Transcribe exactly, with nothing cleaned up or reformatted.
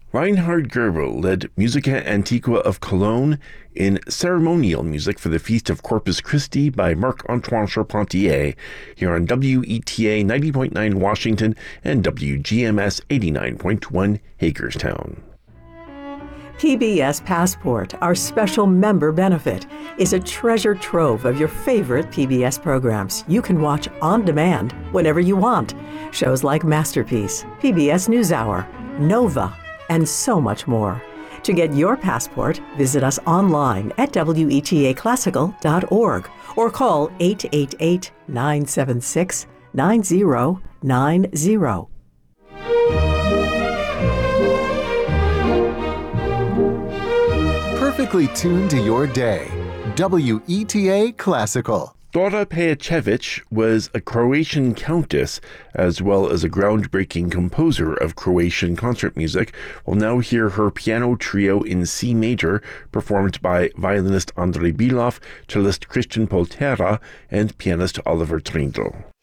Reinhard Goebel led Musica Antiqua of Cologne in ceremonial music for the Feast of Corpus Christi by Marc-Antoine Charpentier here on W E T A ninety point nine Washington and W G M S eighty-nine point one Hagerstown. P B S Passport, our special member benefit, is a treasure trove of your favorite P B S programs you can watch on demand whenever you want. Shows like Masterpiece, P B S NewsHour, Nova, and so much more. To get your passport, visit us online at W E T A classical dot org or call eight eight eight, nine seven six, nine zero nine zero. Perfectly tuned to your day. W E T A Classical. Dora Pejacevic was a Croatian countess as well as a groundbreaking composer of Croatian concert music. We'll now hear her piano trio in C major performed by violinist Andrei Bilov, cellist Christian Poltera, and pianist Oliver Trindl.